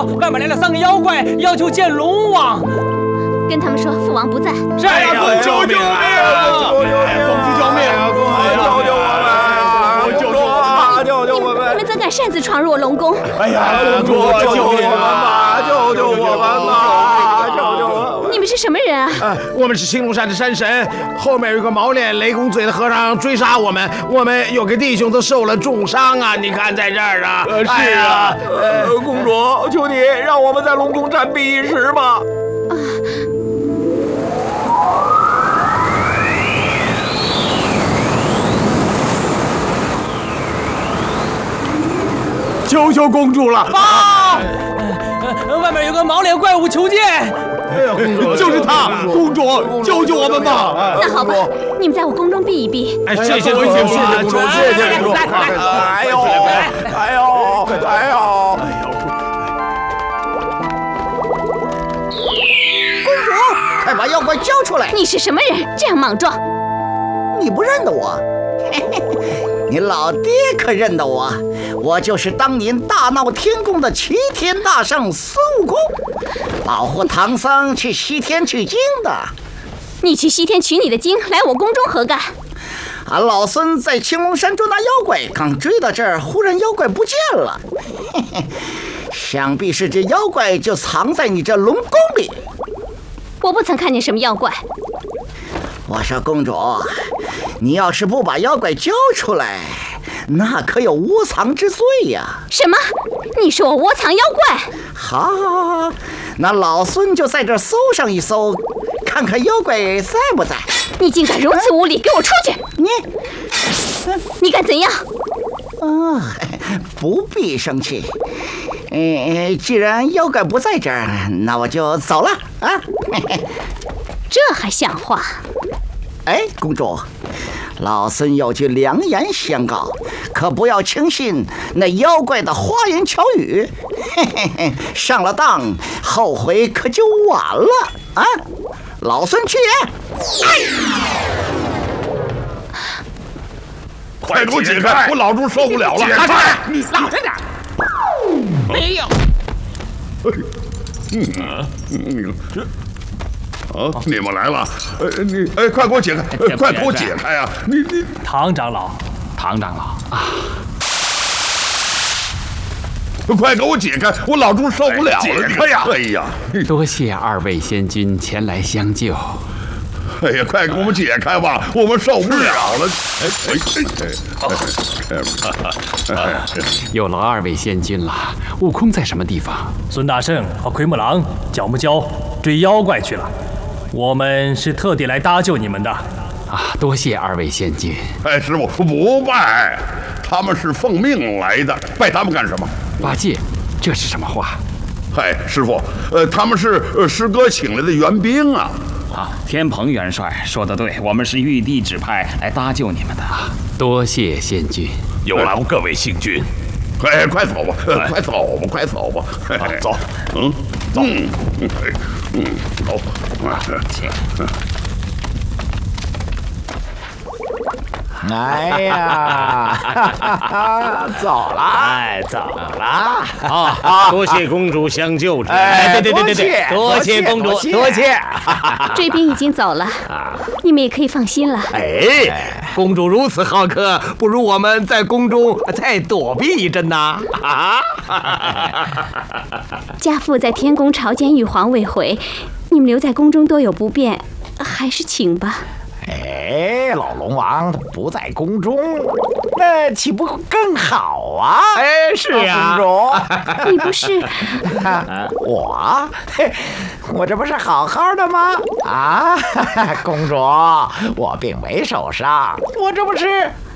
外面来了3个妖怪，要求见龙王。 跟他们说父王不在。 是呀， 救命啊！公主救命！ 救救我们！你们怎敢擅自闯入我龙宫？ 哎呀，公主救救我们吧！救救我们吧！救救我们！ 你们是什么人啊？ 我们是青龙山的山神，后面有个毛脸雷公嘴的和尚追杀我们，我们有个弟兄都受了重伤啊！你看在这儿啊！ 是啊，公主，求你让我们在龙宫暂避一时吧。 求求公主了！ 报！外面有个毛脸怪物求见。 就是他，公主，救救我们吧！ 那好吧，你们在我宫中避一避。 哎，谢谢公主，谢谢公主，谢谢公主！ 哎呦，哎呦，哎呦！ 公主，快把妖怪交出来！ 你是什么人？这样莽撞！ 你不认得我？嘿嘿，你老爹可认得我，我就是当年大闹天宫的齐天大圣孙悟空，保护唐僧去西天取经的。 你去西天取你的经，来我宫中何干？ 俺老孙在青龙山捉拿妖怪，刚追到这儿，忽然妖怪不见了。嘿嘿，想必是这妖怪就藏在你这龙宫里。 我不曾看见什么妖怪。 我说公主，你要是不把妖怪交出来，那可有窝藏之罪呀！ 什么？你说我窝藏妖怪？ 好，那老孙就在这儿搜上一搜，看看妖怪在不在。 你竟敢如此无礼，给我出去！你敢怎样？ 不必生气。既然妖怪不在这儿，那我就走了啊！ 这还像话？ 哎，公主，老孙有句良言相告，可不要轻信那妖怪的花言巧语，上了当，后悔可就晚了啊！老孙去也。 快给我解开！我老猪受不了了！ 拿出来！你老实点！没有。 你们来了！快给我解开！快给我解开啊！你唐长老啊！ 快给我解开！我老猪受不了了！解开呀！哎呀！ 多谢2位仙君前来相救。 哎呀，快给我们解开吧！我们受不了了！ 有劳2位仙君了。悟空在什么地方？ 孙大圣和奎木狼、角木蛟追妖怪去了。我们是特地来搭救你们的。 多谢2位仙君。 哎，师傅不拜，他们是奉命来的，拜他们干什么？ 八戒，这是什么话？ 嗨，师傅，他们是师哥请来的援兵啊。 天蓬元帅说得对，我们是玉帝指派来搭救你们的。 多谢仙君， 有劳各位星君。 哎，快走吧，快走吧，快走吧，走，走，走， 请。 哎呀，走了， 哎，走了啊！多谢公主相救之恩。 哎，对， 多谢公主，多谢。 追兵已经走了，你们也可以放心了。 哎，公主如此好客，不如我们在宫中再躲避一阵呐！ 家父在天宫朝见玉皇未回，你们留在宫中多有不便，还是请吧。 哎，老龙王不在宫中，那岂不更好啊？ 哎，是呀， 公主， 你不是我这不是好好的吗？啊，公主，我并没受伤，我这不是